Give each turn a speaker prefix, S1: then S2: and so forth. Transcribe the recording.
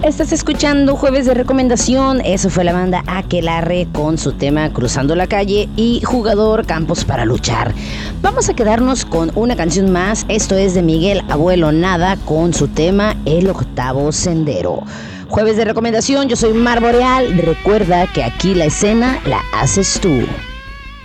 S1: Estás escuchando Jueves de Recomendación. Eso fue la banda Aquelarre con su tema Cruzando la Calle y Jugador Campos para Luchar. Vamos a quedarnos con una canción más. Esto es de Miguel Abuelo Nada con su tema El Octavo Sendero. Jueves de Recomendación, yo soy Mar Boreal. Recuerda que aquí la escena la haces tú.